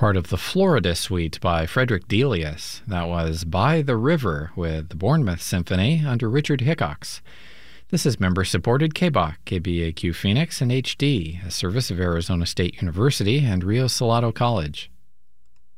part of the Florida Suite by Frederick Delius. That was By the River with the Bournemouth Symphony under Richard Hickox. This is member-supported KBOC, KBAQ Phoenix, and HD, a service of Arizona State University and Rio Salado College.